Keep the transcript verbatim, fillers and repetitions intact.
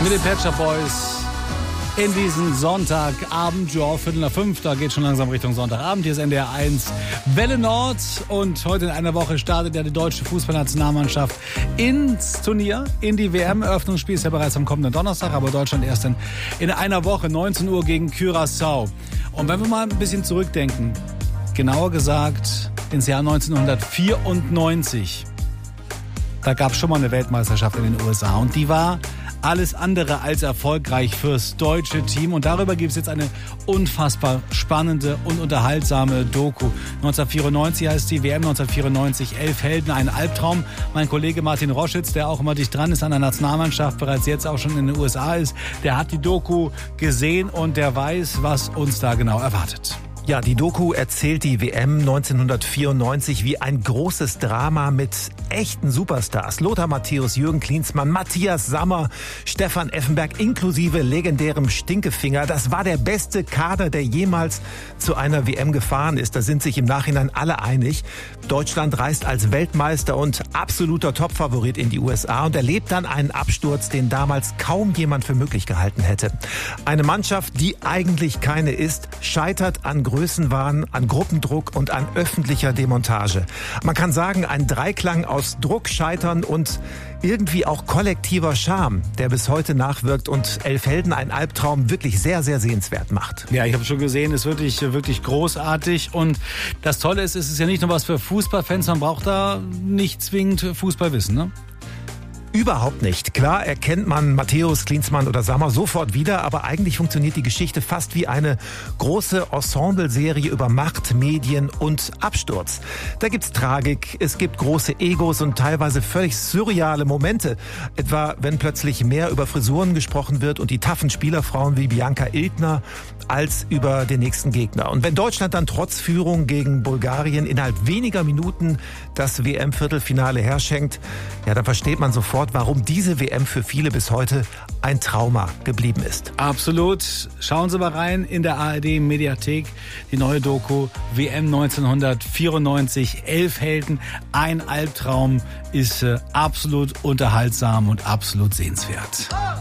Mit den Pet Shop Boys in diesen Sonntagabend, ja, Viertel nach fünf, da geht schon langsam Richtung Sonntagabend. Hier ist N D R eins Welle Nord und heute in einer Woche startet ja die deutsche Fußballnationalmannschaft ins Turnier, in die W M-Eröffnungsspiel, ist ja bereits am kommenden Donnerstag, aber Deutschland erst in, in einer Woche, neunzehn Uhr gegen Curaçao. Und wenn wir mal ein bisschen zurückdenken, genauer gesagt ins Jahr neunzehnhundertvierundneunzig, da gab es schon mal eine Weltmeisterschaft in den U S A und die war alles andere als erfolgreich fürs deutsche Team. Und darüber gibt es jetzt eine unfassbar spannende und unterhaltsame Doku. neunzehnhundertvierundneunzig heißt die W M neunzehnhundertvierundneunzig, elf Helden, ein Albtraum. Mein Kollege Martin Roschitz, der auch immer dicht dran ist an der Nationalmannschaft, bereits jetzt auch schon in den U S A ist, der hat die Doku gesehen und der weiß, was uns da genau erwartet. Ja, die Doku erzählt die W M neunzehnhundertvierundneunzig wie ein großes Drama mit echten Superstars. Lothar Matthäus, Jürgen Klinsmann, Matthias Sammer, Stefan Effenberg inklusive legendärem Stinkefinger. Das war der beste Kader, der jemals zu einer W M gefahren ist. Da sind sich im Nachhinein alle einig. Deutschland reist als Weltmeister und absoluter Topfavorit in die U S A und erlebt dann einen Absturz, den damals kaum jemand für möglich gehalten hätte. Eine Mannschaft, die eigentlich keine ist, scheitert an Größenwahn, an Gruppendruck und an öffentlicher Demontage. Man kann sagen, ein Dreiklang aus Druck, Scheitern und irgendwie auch kollektiver Charme, der bis heute nachwirkt und Elf Helden, ein Albtraum, wirklich sehr, sehr sehenswert macht. Ja, ich habe schon gesehen, ist wirklich, wirklich großartig. Und das Tolle ist, es ist ja nicht nur was für Fußballfans, man braucht da nicht zwingend Fußballwissen, ne? Überhaupt nicht. Klar erkennt man Matthäus, Klinsmann oder Sammer sofort wieder, aber eigentlich funktioniert die Geschichte fast wie eine große Ensemble-Serie über Macht, Medien und Absturz. Da gibt's Tragik, es gibt große Egos und teilweise völlig surreale Momente. Etwa, wenn plötzlich mehr über Frisuren gesprochen wird und die taffen Spielerfrauen wie Bianca Ilgner als über den nächsten Gegner. Und wenn Deutschland dann trotz Führung gegen Bulgarien innerhalb weniger Minuten das W M-Viertelfinale herschenkt, ja, dann versteht man sofort, warum diese W M für viele bis heute ein Trauma geblieben ist. Absolut. Schauen Sie mal rein in der A R D-Mediathek. Die neue Doku W M neunzehnhundertvierundneunzig, elf Helden, ein Albtraum, ist äh, absolut unterhaltsam und absolut sehenswert.